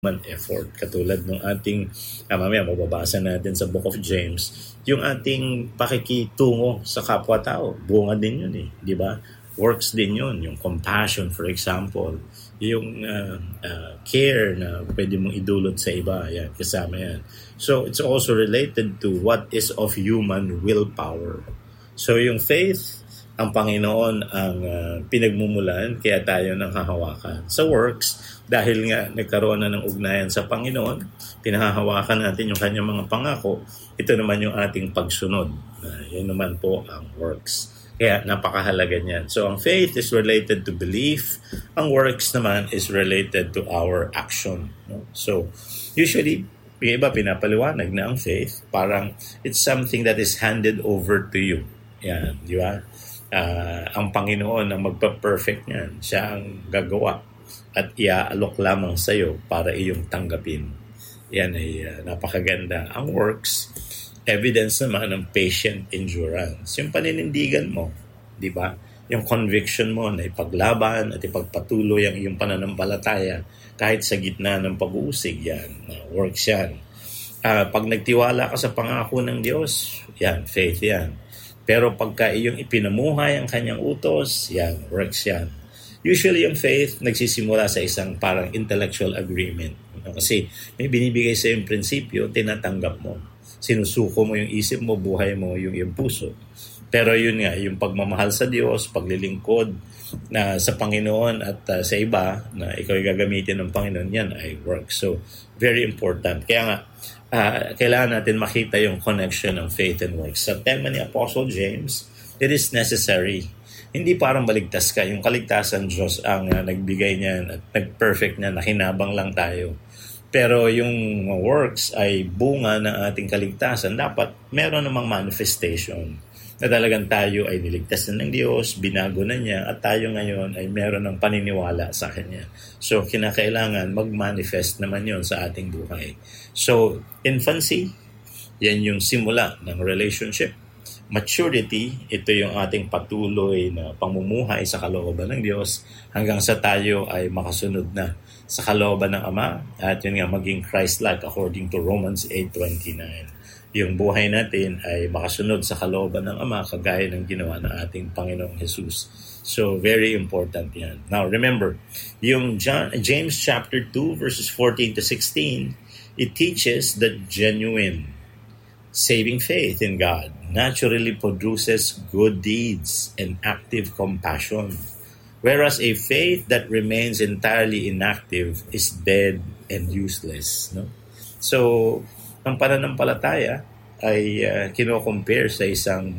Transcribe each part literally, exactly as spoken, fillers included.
human effort. Katulad ng ating, ah, mamaya mababasa natin sa Book of James, yung ating pakikitungo sa kapwa-tao. Bunga din yun eh, di ba? Works din yun. Yung compassion, for example. Yung uh, uh, care na pwede mong idulot sa iba. Yan, kasama yan. So, it's also related to what is of human willpower. So, yung faith, ang Panginoon ang uh, pinagmumulan, kaya tayo nang hahawakan. Sa works, dahil nga nagkaroon na ng ugnayan sa Panginoon, pinahahawakan natin yung kanyang mga pangako, ito naman yung ating pagsunod. Uh, yan naman po ang works. Kaya napakahalaga niyan. So ang faith is related to belief, ang works naman is related to our action. No? So usually, yung iba pinapaliwanag na ang faith, parang it's something that is handed over to you. Yan, di ba? Uh, ang Panginoon ang magpa-perfect niyan. Siya ang gagawa at iaalok lamang sa iyo para iyong tanggapin. Yan ay uh, napakaganda. Ang works, evidence naman ng patient endurance. Yung paninindigan mo, di ba? Yung conviction mo na ipaglaban at ipagpatuloy ang iyong pananampalataya kahit sa gitna ng pag-uusig, yan. Uh, works yan. Uh, pag nagtiwala ka sa pangako ng Diyos, yan, faith yan. Pero pagka iyong ipinamuhay ang kanyang utos, yan, works yan. Usually yung faith nagsisimula sa isang parang intellectual agreement. Kasi may binibigay sa yung prinsipyo, tinatanggap mo. Sinusuko mo yung isip mo, buhay mo yung iyong puso. Pero yun nga, yung pagmamahal sa Diyos, paglilingkod na sa Panginoon at uh, sa iba na ikaw ay gagamitin ng Panginoon, yan ay work. So, very important. Kaya nga, uh, kailangan natin makita yung connection ng faith and works. Sa tema ni Apostle James, it is necessary. Hindi parang baligtas ka. Yung kaligtasan, Diyos ang uh, nagbigay niyan at nag-perfect na, nakinabang lang tayo. Pero yung works ay bunga ng ating kaligtasan. Dapat meron namang manifestation na talagang tayo ay niligtas na ng Diyos, binago na niya, at tayo ngayon ay meron ng paniniwala sa Kanya. So, kinakailangan mag-manifest naman yon sa ating buhay. So, infancy, yan yung simula ng relationship. Maturity, ito yung ating patuloy na pamumuhay sa kalooban ng Diyos hanggang sa tayo ay makasunod na sa kalooban ng Ama at yun nga maging Christ-like according to Romans eight twenty-nine. Yung buhay natin ay makasunod sa kalooban ng Ama kagaya ng ginawa ng ating Panginoong Jesus. So, very important yan. Now, remember, yung John, James chapter two verses fourteen to sixteen, it teaches that genuine saving faith in God naturally produces good deeds and active compassion, whereas a faith that remains entirely inactive is dead and useless. No? So, ang pananampalataya ay uh, kino-compare sa isang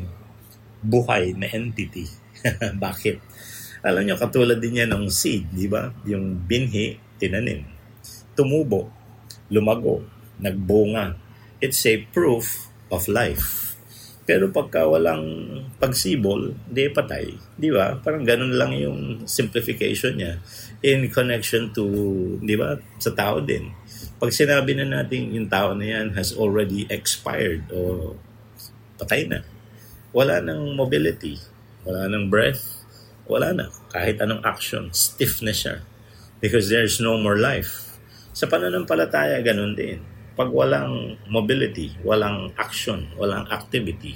buhay na entity. Bakit? Alam nyo, katulad din yan ng seed, di ba? Yung binhi, tinanim. Tumubo, lumago, nagbunga. It's a proof of life. Pero pagka walang pagsibol, di patay. Di ba? Parang ganun lang yung simplification niya in connection to, di ba, sa tao din. Pag sinabi na natin yung tao na yan has already expired o patay na, wala nang mobility, wala nang breath, wala na. Kahit anong action, stiff na siya. Because there's no more life. Sa pananampalataya, ganun din. Pag walang mobility, walang action, walang activity,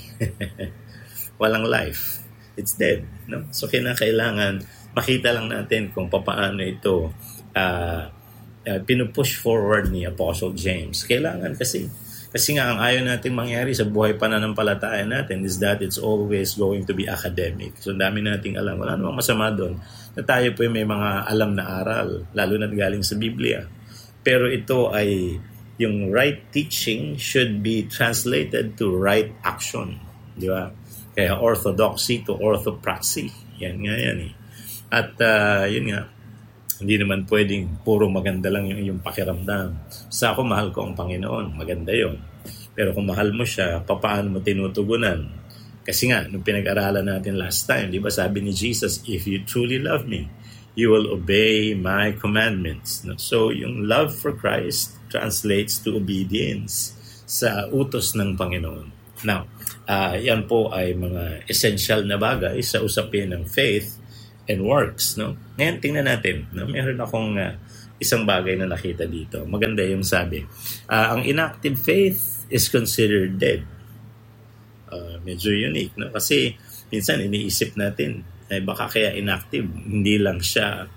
walang life, it's dead. No? So, kinakailangan makita lang natin kung paano ito uh, uh, pinupush forward ni Apostle James. Kailangan kasi, kasi nga ang ayaw natin mangyari sa buhay pananampalataya natin is that it's always going to be academic. So, dami nating alam. Wala namang masama doon na tayo po may mga alam na aral, lalo na galing sa Biblia. Pero ito ay yung right teaching should be translated to right action. Di ba? Kaya orthodoxy to orthopraxy. Yan nga yan eh. At uh, yun nga, hindi naman pwedeng puro maganda lang yung, yung pakiramdam. Sa ako, mahal ko ang Panginoon. Maganda yon. Pero kung mahal mo siya, paano mo tinutugunan? Kasi nga, nung pinag-aralan natin last time, di ba sabi ni Jesus, if you truly love me, you will obey my commandments. So, yung love for Christ translates to obedience sa utos ng Panginoon. Now, uh, yan po ay mga essential na bagay sa usapin ng faith and works. No? Ngayon, tingnan natin. No? Meron akong uh, isang bagay na nakita dito. Maganda yung sabi. Uh, ang inactive faith is considered dead. Uh, medyo unique, no? Kasi minsan iniisip natin, ay baka kaya inactive, hindi lang siya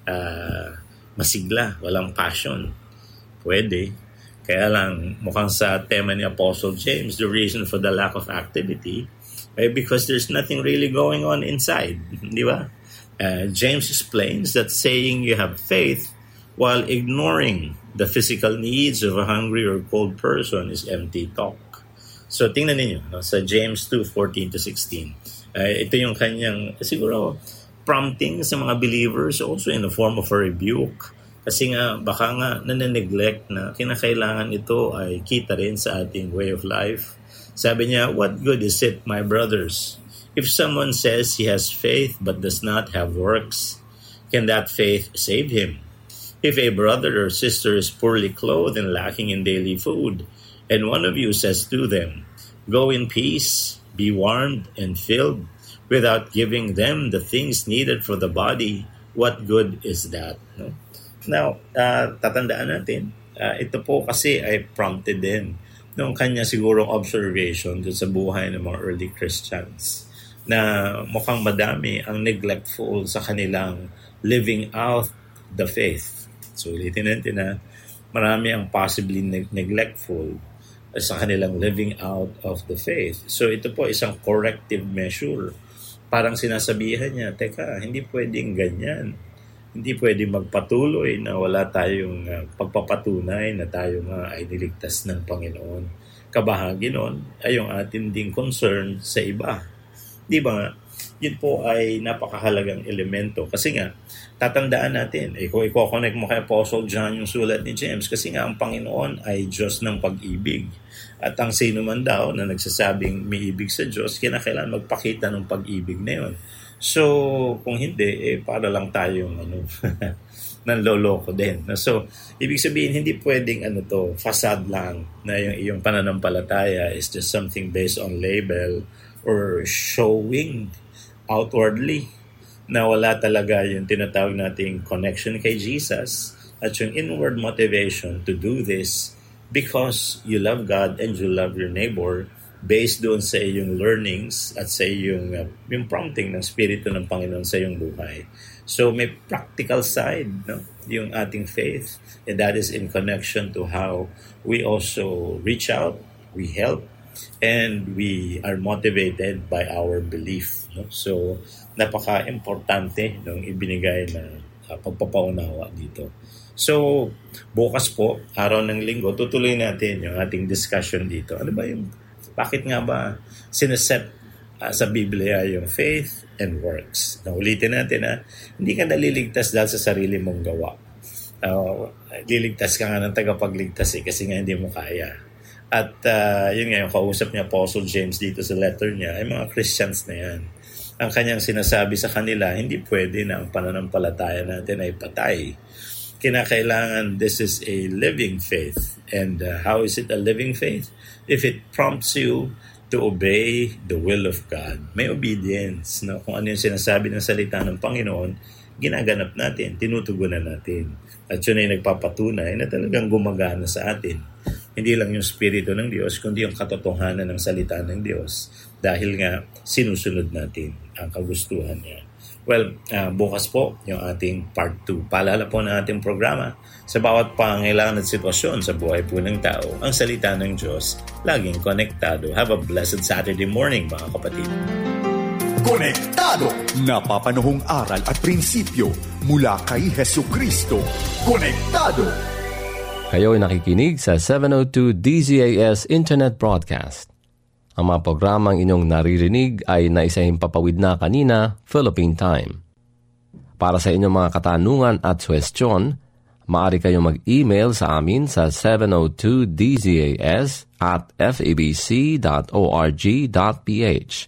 uh, masigla, walang passion. Pwede. Kaya lang, mukhang sa tema ni Apostle James, the reason for the lack of activity ay because there's nothing really going on inside. Di ba? Uh, James explains that saying you have faith while ignoring the physical needs of a hungry or cold person is empty talk. So, tingnan ninyo, no, sa James two fourteen to sixteen. Uh, ito yung kanyang, siguro, prompting sa mga believers also in the form of a rebuke. Kasi nga, baka nga nananeglect na kinakailangan ito ay kita rin sa ating way of life. Sabi niya, what good is it, my brothers, if someone says he has faith but does not have works? Can that faith save him? If a brother or sister is poorly clothed and lacking in daily food, and one of you says to them, go in peace, be warmed and filled, without giving them the things needed for the body, what good is that? No? Now, uh, tatandaan natin, uh, ito po kasi ay prompted din nung kanya sigurong observation dun sa buhay ng mga early Christians na mukhang madami ang neglectful sa kanilang living out the faith. So, ulitin natin na marami ang possibly neg- neglectful sa kanilang living out of the faith. So, ito po isang corrective measure. Parang sinasabihan niya, teka, hindi pwedeng ganyan. Hindi pwedeng magpatuloy na wala tayong uh, pagpapatunay na tayo nga ay niligtas ng Panginoon. Kabahagi nun ay yung ating ding concern sa iba. Di ba nga? Yun po ay napakahalagang elemento. Kasi nga, tatandaan natin, eh, kung i-connect mo kay Apostle John yung sulat ni James, kasi nga ang Panginoon ay Diyos ng pag-ibig. At ang sino man daw na nagsasabing may ibig sa Diyos, kinakailangan magpakita ng pag-ibig na yun. So, kung hindi, eh, para lang tayong ano, nanloloko din. So, ibig sabihin, hindi pwedeng ano to, facade lang na yung iyong pananampalataya is just something based on label or showing outwardly na wala talaga yung tinatawag nating connection kay Jesus at yung inward motivation to do this because you love God and you love your neighbor based doon sa iyong learnings at sa iyong uh, yung prompting ng Espiritu ng Panginoon sa iyong buhay. So may practical side, no? Yung ating faith, and that is in connection to how we also reach out, we help, and we are motivated by our belief. No? So napaka-importante ng ibinigay na uh, pagpapaunawa dito. So bukas po, araw ng linggo, tutuloy natin yung ating discussion dito. Ano ba yung bakit nga ba sineset uh, sa Biblia yung faith and works? Naulitin natin na hindi ka naliligtas dahil sa sarili mong gawa. Uh, liligtas ka nga ng tagapagligtas eh, kasi nga hindi mo kaya. At uh, yun nga yung kausap niya, Apostle James dito sa letter niya, ay mga Christians na yan. Ang kanyang sinasabi sa kanila, hindi pwede na ang pananampalataya natin ay patay. Kinakailangan, this is a living faith. And uh, how is it a living faith? If it prompts you to obey the will of God. May obedience. No? Kung ano yung sinasabi ng salita ng Panginoon, ginaganap natin, tinutugunan natin. At yun ay nagpapatunay na talagang gumagana sa atin. Hindi lang yung Espiritu ng Diyos, kundi yung katotohanan ng salita ng Diyos. Dahil nga, sinusunod natin ang kagustuhan niya. Well, uh, bukas po yung ating part two. Paalala po ng ating programa, sa bawat pangailangan at sitwasyon sa buhay po ng tao, ang salita ng Diyos, laging konektado. Have a blessed Saturday morning, mga kapatid. Konektado! Napapanahong aral at prinsipyo mula kay Hesukristo. Konektado! Kayo ay nakikinig sa seven oh two D Z A S Internet Broadcast. Ang mga programang inyong naririnig ay naisahimpapawid na kanina, Philippine Time. Para sa inyong mga katanungan at suwestyon, maaari kayong mag-email sa amin sa seven oh two D Z A S at f a b c dot org dot p h.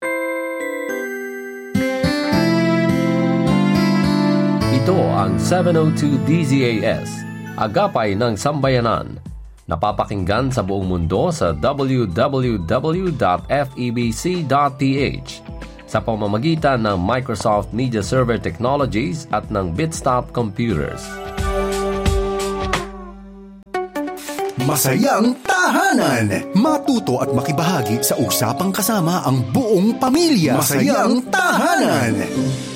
Ito ang seven oh two D Z A S, Agapay ng Sambayanan. Napapakinggan sa buong mundo sa w w w dot f e b c dot p h sa pamamagitan ng Microsoft Media Server Technologies at ng Bitstop Computers. Masayang Tahanan. Matuto at makibahagi sa usapang kasama ang buong pamilya. Masayang Tahanan.